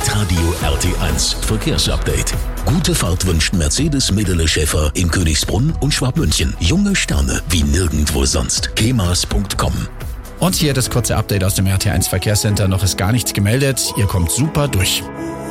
Hitradio RT1 Verkehrsupdate. Gute Fahrt wünscht Mercedes Medele Schäfer in Königsbrunn und Schwabmünchen. Junge Sterne wie nirgendwo sonst. kemas.com. Und hier das kurze Update aus dem RT1 Verkehrscenter. Noch ist gar nichts gemeldet. Ihr kommt super durch.